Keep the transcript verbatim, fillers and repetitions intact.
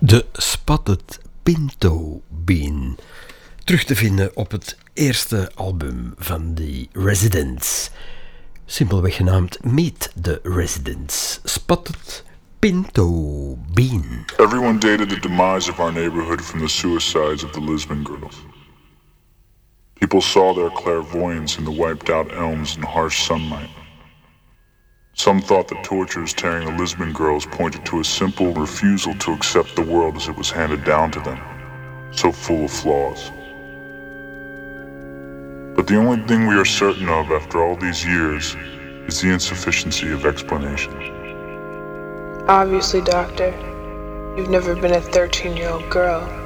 De Spotted Pinto Bean. Terug te vinden op het eerste album van The Residents. Simpelweg genaamd Meet the Residents. Spotted Pinto Bean. Everyone dated the demise of our neighborhood from the suicides of the Lisbon girls. People saw their clairvoyance in the wiped out elms and harsh sunlight. Some thought the tortures tearing the Lisbon girls pointed to a simple refusal to accept the world as it was handed down to them, so full of flaws. But the only thing we are certain of after all these years is the insufficiency of explanation. Obviously, Doctor, you've never been a thirteen-year-old girl.